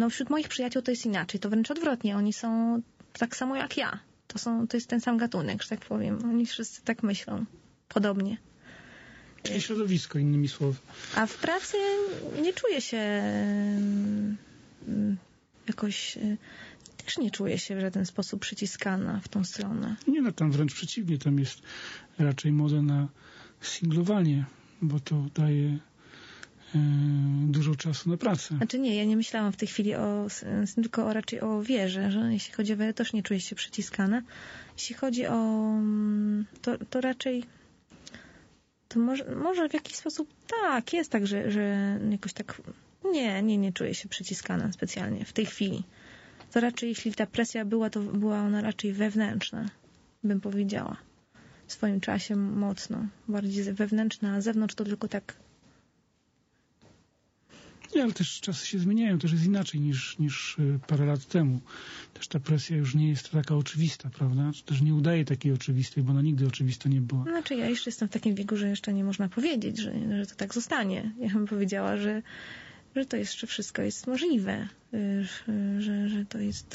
No wśród moich przyjaciół to jest inaczej, to wręcz odwrotnie. Oni są tak samo jak ja. To jest ten sam gatunek, że tak powiem. Oni wszyscy tak myślą. Podobnie. Czyli środowisko, innymi słowy. A w pracy nie czuję się jakoś... Też nie czuję się w żaden sposób przyciskana w tą stronę. Nie, no tam wręcz przeciwnie. Tam jest raczej moda na singlowanie, bo to daje dużo czasu na pracę. Znaczy nie, ja nie myślałam w tej chwili tylko raczej o wierze, że jeśli chodzi o wierę, też nie czuję się przyciskana. Jeśli chodzi o... to raczej... To może w jakiś sposób tak, jest tak, że jakoś tak... Nie czuję się przyciskana specjalnie w tej chwili. To raczej, jeśli ta presja była, to była ona raczej wewnętrzna, bym powiedziała. W swoim czasie mocno. Bardziej wewnętrzna, a zewnątrz to tylko tak... Nie, ale też czasy się zmieniają, też jest inaczej niż parę lat temu. Też ta presja już nie jest taka oczywista, prawda? Też nie udaje takiej oczywistej, bo ona nigdy oczywista nie była. Znaczy ja jeszcze jestem w takim wieku, że jeszcze nie można powiedzieć, że to tak zostanie. Ja bym powiedziała, że to jeszcze wszystko jest możliwe, że to jest...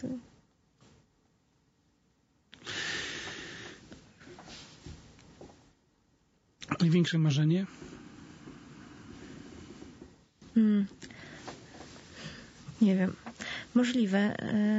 Największe marzenie? Nie wiem. Możliwe.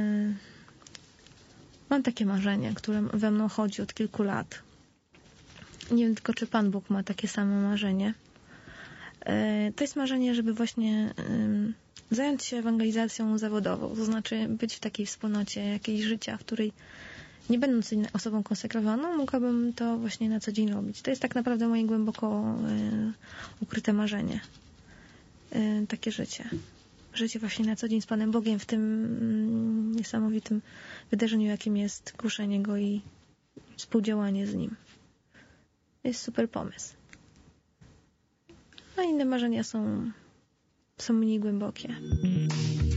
Mam takie marzenie, które we mną chodzi od kilku lat. Nie wiem tylko, czy Pan Bóg ma takie same marzenie. To jest marzenie, żeby właśnie zająć się ewangelizacją zawodową. To znaczy być w takiej wspólnocie jakiejś życia, w której nie będąc osobą konsekrowaną, mogłabym to właśnie na co dzień robić. To jest tak naprawdę moje głęboko ukryte marzenie. Takie życie. Życie właśnie na co dzień z Panem Bogiem w tym niesamowitym wydarzeniu, jakim jest głoszenie Go i współdziałanie z Nim. To jest super pomysł. A inne marzenia są mniej głębokie.